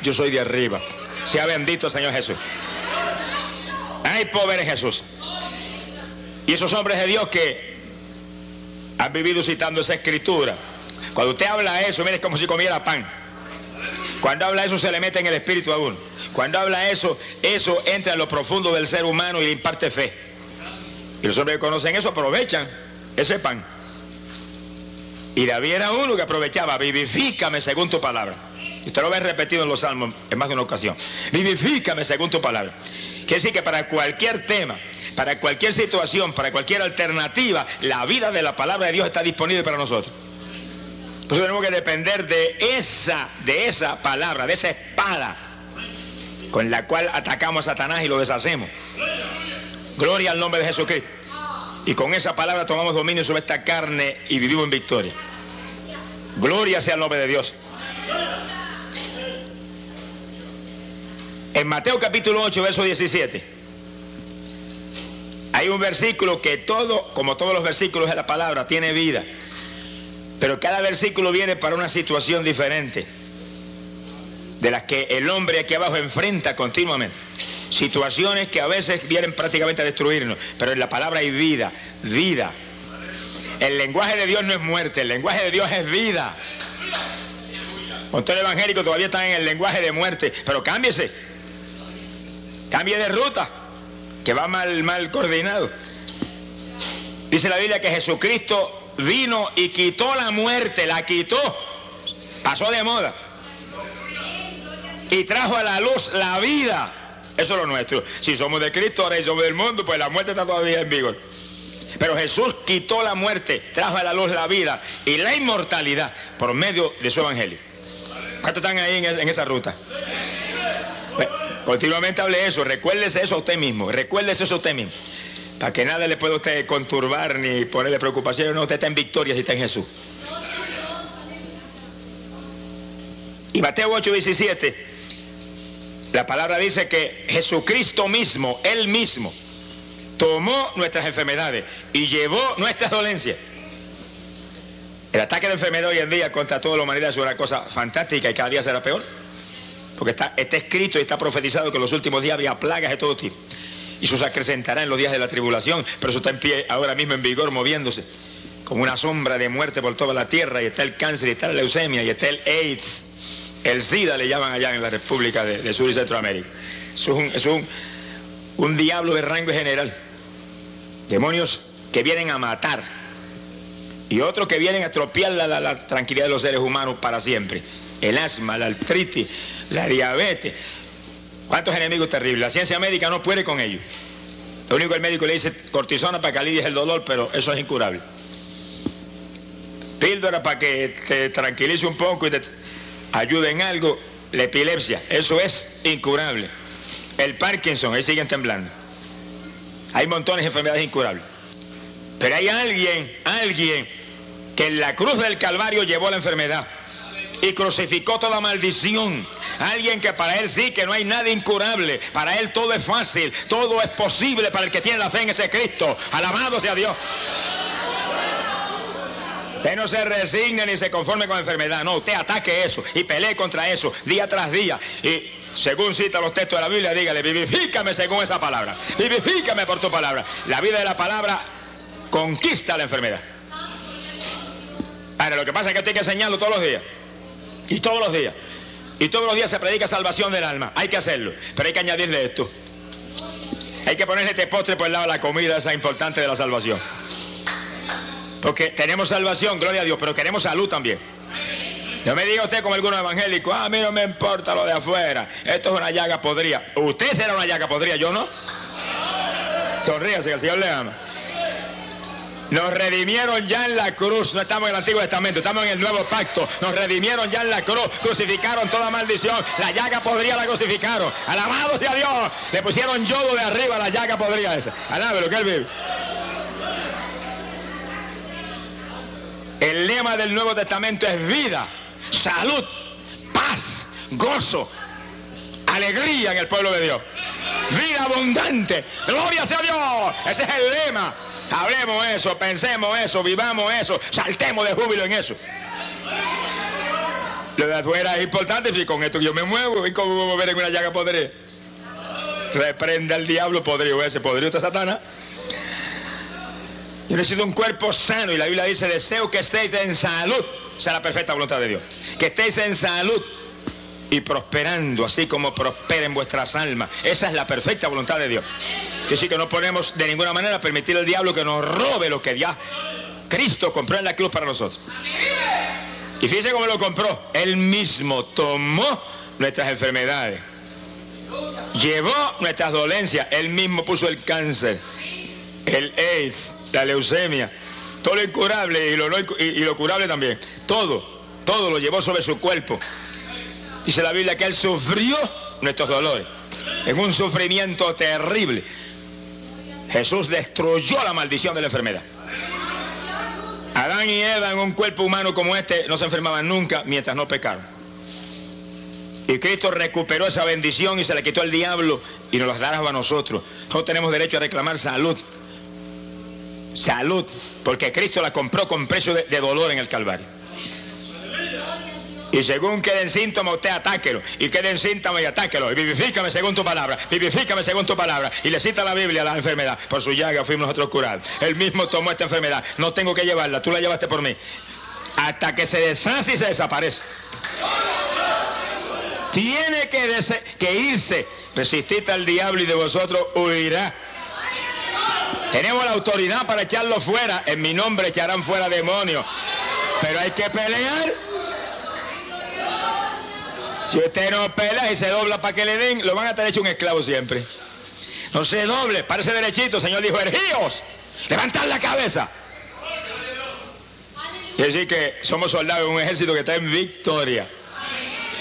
yo soy de arriba. Sea bendito el Señor Jesús. Hay poder en Jesús. Y esos hombres de Dios que han vivido citando esa escritura, cuando usted habla eso, mire, es como si comiera pan. Cuando habla eso se le mete en el espíritu a uno. Cuando habla eso, eso entra en lo profundo del ser humano y le imparte fe. Y los hombres que conocen eso aprovechan ese pan. Y David era uno que aprovechaba: vivifícame según tu palabra. Y usted lo ve repetido en los salmos en más de una ocasión: vivifícame según tu palabra. Quiere decir que para cualquier tema, para cualquier situación, para cualquier alternativa, la vida de la palabra de Dios está disponible para nosotros. Por eso tenemos que depender de esa palabra, de esa espada con la cual atacamos a Satanás y lo deshacemos. Gloria al nombre de Jesucristo. Y con esa palabra tomamos dominio sobre esta carne y vivimos en victoria. Gloria sea el nombre de Dios. En Mateo capítulo 8, verso 17, hay un versículo que como todos los versículos de la palabra, tiene vida. Pero cada versículo viene para una situación diferente, de las que el hombre aquí abajo enfrenta continuamente. Situaciones que a veces vienen prácticamente a destruirnos, pero en la palabra hay vida, vida. El lenguaje de Dios no es muerte, el lenguaje de Dios es vida. Usted el evangélico todavía está en el lenguaje de muerte, pero cámbiese, cambie de ruta, que va mal coordinado. Dice la Biblia que Jesucristo vino y quitó la muerte, la quitó, pasó de moda, y trajo a la luz la vida. Eso es lo nuestro. Si somos de Cristo ahora y somos del mundo, pues la muerte está todavía en vigor. Pero Jesús quitó la muerte, trajo a la luz la vida y la inmortalidad por medio de su evangelio. ¿Cuántos están ahí en esa ruta? Continuamente hable eso, recuérdese eso a usted mismo, recuérdese eso a usted mismo, para que nada le pueda a usted conturbar ni ponerle preocupación. No, usted está en victoria si está en Jesús. Y Mateo 8:17, la palabra dice que Jesucristo mismo, Él mismo, tomó nuestras enfermedades y llevó nuestras dolencias. El ataque de la enfermedad hoy en día contra toda la humanidad es una cosa fantástica y cada día será peor. Porque está escrito y está profetizado que en los últimos días habría plagas de todo tipo. Y eso se acrecentará en los días de la tribulación. Pero eso está en pie ahora mismo, en vigor, moviéndose como una sombra de muerte por toda la tierra. Y está el cáncer, y está la leucemia, y está el AIDS. El SIDA le llaman allá en la República de Sur y Centroamérica. Es un diablo de rango general. Demonios que vienen a matar. Y otros que vienen a estropear la tranquilidad de los seres humanos para siempre. El asma, la artritis, la diabetes. ¿Cuántos enemigos terribles? La ciencia médica no puede con ellos. Lo único que el médico le dice: cortisona para que alivies el dolor, pero eso es incurable. Píldora para que te tranquilice un poco y te ayude en algo. La epilepsia, eso es incurable. El Parkinson, ahí siguen temblando. Hay montones de enfermedades incurables. Pero hay alguien que en la cruz del Calvario llevó la enfermedad y crucificó toda maldición. Alguien que para él sí, que no hay nada incurable. Para él todo es fácil, todo es posible para el que tiene la fe en ese Cristo. Alabado sea Dios. Usted no se resigne ni se conforme con la enfermedad. No, usted ataque eso y pelee contra eso día tras día. Y según cita los textos de la Biblia, dígale: vivifícame según esa palabra. Vivifícame por tu palabra. La vida de la palabra conquista la enfermedad. Ahora, lo que pasa es que usted hay que enseñarlo todos los días. Y todos los días. Y todos los días se predica salvación del alma. Hay que hacerlo. Pero hay que añadirle esto. Hay que ponerle este postre por el lado de la comida esa importante de la salvación. Porque tenemos salvación, gloria a Dios, pero queremos salud también. No me diga usted como algunos evangélicos: a mí no me importa lo de afuera, esto es una llaga podrida. Usted será una llaga podrida, yo no. Sonríase, que el Señor le ama. Nos redimieron ya en la cruz. No estamos en el Antiguo Testamento, estamos en el Nuevo Pacto. Nos redimieron ya en la cruz. Crucificaron toda maldición. La llaga podrida la crucificaron. Alabado sea Dios. Le pusieron yodo de arriba a la llaga podrida esa. Alábelo, que Él vive. El lema del Nuevo Testamento es vida, salud, paz, gozo, alegría en el pueblo de Dios. Vida abundante. Gloria sea Dios. Ese es el lema. Hablemos eso, pensemos eso, vivamos eso, saltemos de júbilo en eso. Lo de afuera es importante, si con esto yo me muevo, ¿y cómo voy a mover en una llaga podrida? Reprende al diablo podrido ese, podrido de Satanás. Yo necesito un cuerpo sano, y la Biblia dice: deseo que estéis en salud. Esa es la perfecta voluntad de Dios. Que estéis en salud y prosperando, así como prosperen vuestras almas. Esa es la perfecta voluntad de Dios. Que sí, que no podemos de ninguna manera permitir al diablo que nos robe lo que ya Cristo compró en la cruz para nosotros. Y fíjense cómo lo compró. Él mismo tomó nuestras enfermedades, llevó nuestras dolencias. Él mismo puso el cáncer, el AIDS, la leucemia, todo lo incurable y lo curable también. Todo lo llevó sobre su cuerpo. Dice la Biblia que Él sufrió nuestros dolores en un sufrimiento terrible. Jesús destruyó la maldición de la enfermedad. Adán y Eva en un cuerpo humano como este no se enfermaban nunca mientras no pecaron. Y Cristo recuperó esa bendición y se la quitó al diablo y nos la dará a nosotros. Nosotros tenemos derecho a reclamar salud. Salud, porque Cristo la compró con precio de dolor en el Calvario. Y según queden síntomas, usted atáquelo. Y queden síntomas y atáquelo. Y vivifícame según tu palabra. Vivifícame según tu palabra. Y le cita la Biblia a la enfermedad. Por su llaga fuimos nosotros curados. Él mismo tomó esta enfermedad. No tengo que llevarla. Tú la llevaste por mí. Hasta que se deshace y se desaparece. Tiene que irse. Resistid al diablo y de vosotros huirá. Tenemos la autoridad para echarlo fuera. En mi nombre echarán fuera demonios. Pero hay que pelear. Si usted no pelea y se dobla para que le den, lo van a tener hecho un esclavo siempre. No se doble, parece derechito. El Señor dijo: erguíos, levantad la cabeza. Y decir que somos soldados de un ejército que está en victoria.